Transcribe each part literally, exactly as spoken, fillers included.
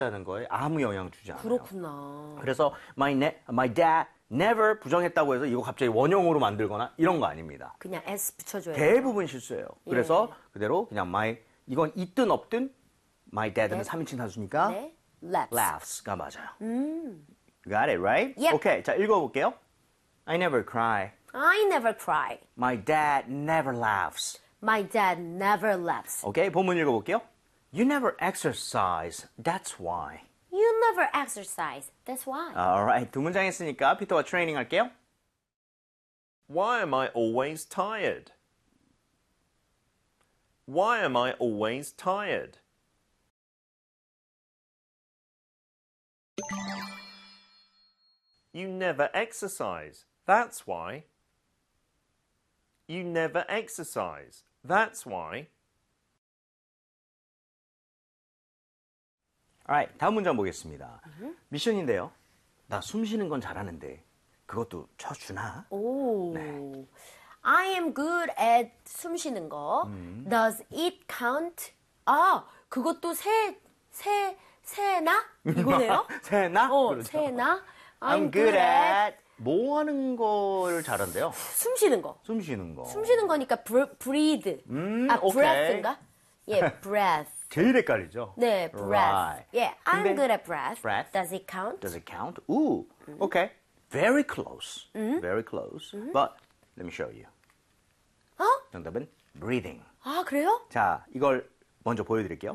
하는 거에 아무 영향 주지 않아요. 그렇구나. 그래서 my, ne- my dad never 부정했다고 해서 이거 갑자기 원형으로 만들거나 이런 거 아닙니다. 그냥 s 붙여줘야 대부분 실수예요. 예. 그래서 그대로 그냥 my 이건 있든 없든 my dad는 네. 삼 인칭 단수니까 네. laughs. laughs가 맞아요. 음. Got it, right? Yep. 오케이, 자 읽어볼게요. I never cry. I never cry. My dad never laughs. My dad never laughs. 오케이, 본문 읽어볼게요. You never exercise. That's why. You never exercise. That's why. Alright, 두 문장 했으니까 피터와 트레이닝 할게요. Why am I always tired? Why am I always tired? You never exercise. That's why. You never exercise. That's why. Alright, 다음 문장 보겠습니다. 미션인데요. 나 숨 쉬는 건 잘하는데 그것도 쳐주나? 오. 네. I am good at 숨 쉬는 거. 음. Does it count? 아, 그것도 새, 새, 새나? 이거네요? 새나? 어, 그렇죠. 새나? I'm good at 뭐 하는 걸 잘한대요? 숨 쉬는 거. 숨 쉬는 거. 숨 쉬는 거니까 br- breathe. 음, 아, 오케이. breath인가? 예, breath. 제일 헷갈리죠? 네, breath. Right. 예, I'm 근데 good at breath. breath. Does it count? Does it count? Ooh, okay. Very close. Very close. But let me show you. 어? 정답은 breathing. 아, 그래요? 자, 이걸 먼저 보여드릴게요.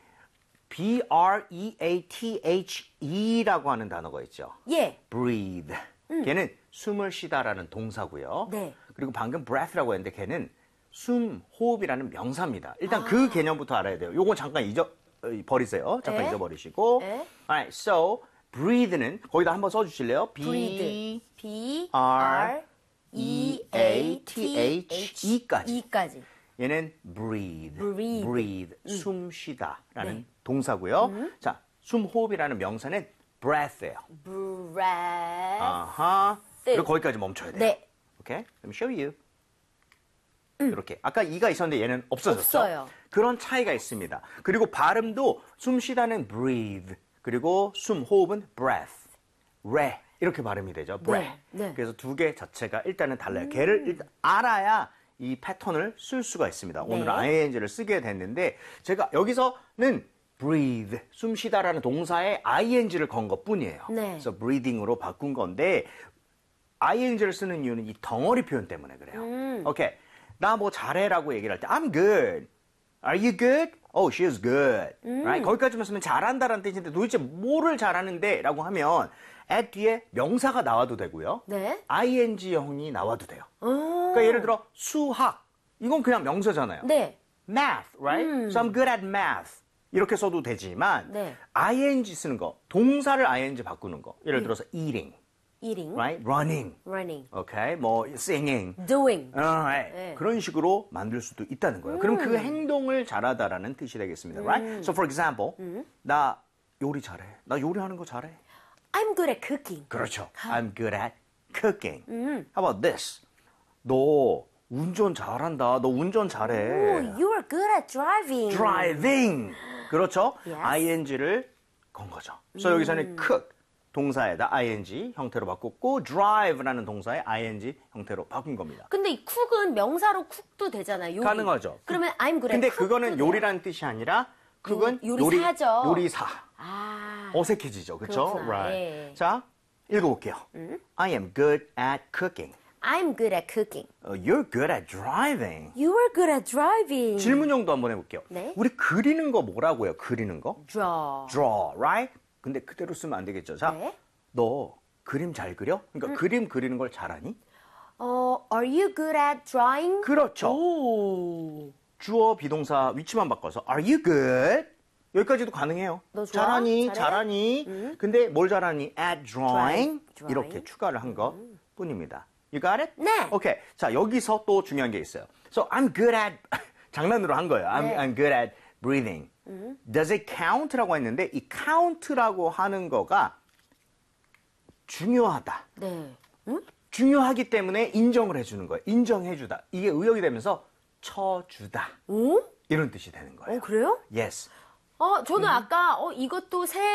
B R E A T H E라고 하는 단어가 있죠. 예. breathe. 걔는 숨을 쉬다라는 동사고요. 네. 그리고 방금 breath라고 했는데 걔는 숨, 호흡이라는 명사입니다. 일단 그 개념부터 알아야 돼요. 요거 잠깐 잊어 어, 버리세요. 잠깐 에? 잊어버리시고. 에? Alright, so breathe는 거기다 한번 써주실래요? B breathe. B R R E A T H E까지. E까지. 얘는 breathe, breathe. breathe, 숨 쉬다라는 네. 동사고요. 자, 숨 호흡이라는 명사는 breath예요. breath. 아하. 네. 그리고 거기까지 멈춰야 돼요. 네. 오케이? Let me show you. 이렇게. 아까 이가 있었는데 얘는 없어졌죠? 없어요. 그런 차이가 있습니다. 그리고 발음도 숨 쉬다는 breathe, 그리고 숨 호흡은 breath, re 이렇게 발음이 되죠. breath. 네. 그래서 두 개 자체가 일단은 달라요. 걔를 일단 알아야 이 패턴을 쓸 수가 있습니다. 네. 오늘은 아이엔지를 쓰게 됐는데 제가 여기서는 breathe, 숨 쉬다라는 동사에 아이엔지를 건 것뿐이에요. 네. 그래서 breathing으로 바꾼 건데 아이엔지를 쓰는 이유는 이 덩어리 표현 때문에 그래요. 음. 오케이. 나 뭐 잘해라고 얘기를 할 때 I'm good. Are you good? Oh, she is good. 음. Right? 거기까지만 쓰면 잘한다라는 뜻인데 도대체 뭐를 잘하는데? 라고 하면 at 뒤에 명사가 나와도 되고요. 네. 아이엔지형이 나와도 돼요. 오. 그러니까 예를 들어 수학. 이건 그냥 명사잖아요. 네. math, right? So I'm good at math. 이렇게 써도 되지만 네. 아이엔지 쓰는 거, 동사를 아이엔지 바꾸는 거. 예를 들어서 eating, eating. right? running, running. okay? 뭐 singing. doing. Alright. 네. 그런 식으로 만들 수도 있다는 거예요. 그럼 그 행동을 잘하다라는 뜻이 되겠습니다. Right? So for example, 나 요리 잘해. 나 요리하는 거 잘해. I'm good at cooking. 그렇죠. I'm good at cooking. How about this? 너 운전 잘한다. 너 운전 잘해. Oh, you're good at driving. driving. 그렇죠? Yes. 아이엔지를 건 거죠. 그래서 여기서는 cook 동사에다 아이엔지 형태로 바꿨고 drive라는 동사에 아이엔지 형태로 바꾼 겁니다. 근데 이 쿡은 명사로 쿡도 되잖아요. 요리. 가능하죠. 그러면 I'm good at 근데 cook도 그거는 돼요? 요리라는 뜻이 아니라 그건 요- 요리사죠. 요리, 요리사. 아. 어색해지죠. 그렇죠? 그렇구나. Right. 예. 자, 읽어볼게요. I am good at cooking. I'm good at cooking. Uh, you're good at driving. You are good at driving. 질문형도 한번 해볼게요. 네. 우리 그리는 거 뭐라고요? 그리는 거? draw. draw, right? 근데 그대로 쓰면 안 되겠죠. 자, 네. 너 그림 잘 그려? 그러니까 그림 그리는 걸 잘하니? 어, are you good at drawing? 그렇죠. 오. 주어 비동사 위치만 바꿔서 Are you good? 여기까지도 가능해요. 너 좋아? 잘하니? 잘해? 잘하니? 근데 뭘 잘하니? At drawing? Drawing. 이렇게 추가를 한 것 뿐입니다. You got it? 네. 오케이. 자, 여기서 또 중요한 게 있어요. So I'm good at 장난으로 한 거예요. I'm, 네. I'm good at breathing. Does it count라고 했는데 이 count라고 하는 거가 중요하다. 네. 응? 중요하기 때문에 인정을 해주는 거예요. 인정해주다. 이게 의역이 되면서 쳐주다. 오? 이런 뜻이 되는 거예요. 어, 그래요? Yes. 어, 저는 아까 어, 이것도 새